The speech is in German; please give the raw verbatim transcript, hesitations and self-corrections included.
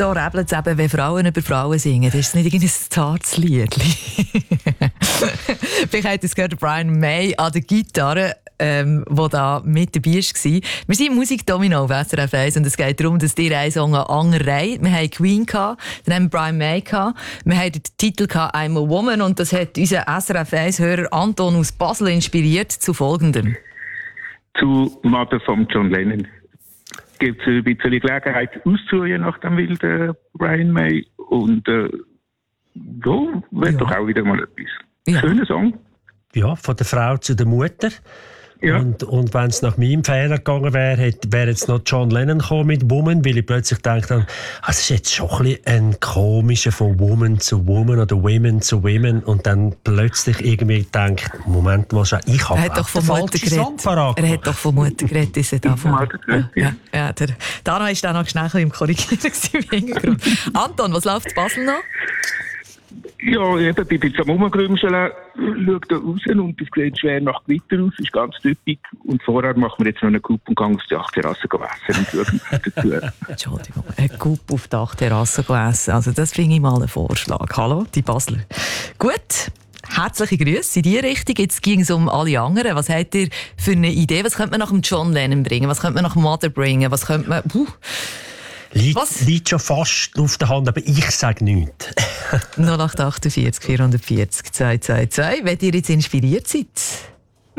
So rebelt es eben, wenn Frauen über Frauen singen. Das ist nicht irgendein zartes Liedchen. Vielleicht habt ihr es gehört, Brian May an der Gitarre, ähm, der da mit dabei war. Wir sind im Musikdomino auf S R F eins und es geht darum, dass die einen Song an andere Reihe. Wir haben Queen gehabt, dann haben wir Brian May gehabt. Wir haben den Titel gehabt, I'm a Woman, und das hat unser S R F eins-Hörer Anton aus Basel inspiriert zu folgendem. Zu Mother von John Lennon. Gibt es ein bisschen Gelegenheit auszuhören nach dem wilden Brian May. Und äh, ja, wird ja. doch auch wieder mal etwas. Ja. Schöner Song. Ja, von der Frau zu der Mutter. Ja. Und, und wenn es nach meinem Fehler gegangen wäre, wäre jetzt noch John Lennon gekommen mit Woman, weil ich plötzlich dachte, also es ist jetzt schon ein, bisschen ein komischer von Woman zu Woman oder Women zu Women, und dann plötzlich irgendwie denkt, Moment mal, ich habe er hat doch von Mutter geredet. Er hat doch von Mutter geredet, ist er davon. Ja, ja, ja, der Dana ist dann noch schnell im Korrigieren im Hintergrund. Anton, was läuft in Basel noch? Ja, eben, die jetzt am Rumgrümseln, schaut da raus und es sieht schwer nach Gewitter aus, ist ganz typisch. Und vorher machen wir jetzt noch einen Coup und gehen auf die Dachterrasse essen und schauen dazu. Entschuldigung, einen Coup auf die Dachterrasse essen. Also das finde ich mal einen Vorschlag. Hallo, die Basler. Gut, herzliche Grüße in diese Richtung. Jetzt ging es um alle anderen. Was habt ihr für eine Idee? Was könnte man nach dem John Lennon bringen? Was könnte man nach Mother bringen? Was könnte man... Puh. Liegt, liegt schon fast auf der Hand, aber ich sage nichts. null acht acht vier vier vier vierzig zwei zwei zwei. Wenn ihr jetzt inspiriert seid.